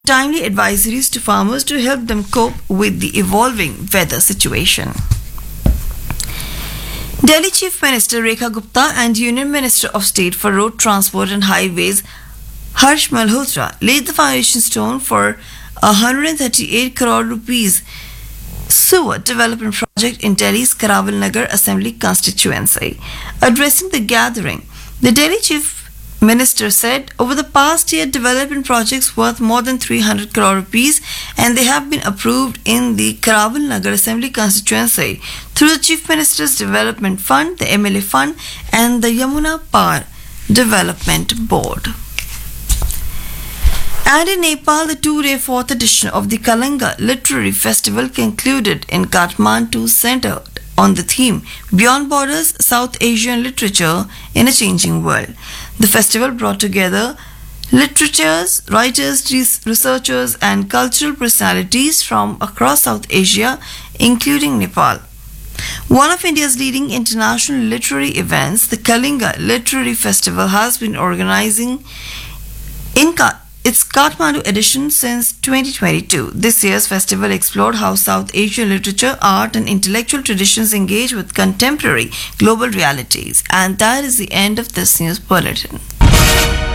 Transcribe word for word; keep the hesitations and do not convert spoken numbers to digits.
timely advisories to farmers to help them cope with the evolving weather situation. Delhi Chief Minister Rekha Gupta and Union Minister of State for Road Transport and Highways Harsh Malhotra laid the foundation stone for a one hundred thirty-eight crore rupees sewer development project in Delhi's Karawal Nagar Assembly constituency. Addressing the gathering, the Delhi Chief Minister said over the past year development projects worth more than three hundred crore rupees and they have been approved in the Karawal Nagar Assembly constituency through the Chief Minister's Development Fund, the M L A Fund and the Yamuna Par Development Board. And in Nepal, the two-day fourth edition of the Kalinga Literary Festival concluded in Kathmandu, centered on the theme Beyond Borders, South Asian Literature in a Changing World. The festival brought together literatures, writers, researchers and cultural personalities from across South Asia, including Nepal. One of India's leading international literary events, the Kalinga Literary Festival, has been organizing in Ka- its Kathmandu edition since twenty twenty-two. This year's festival explored how South Asian literature, art and intellectual traditions engage with contemporary global realities. And that is the end of this news bulletin.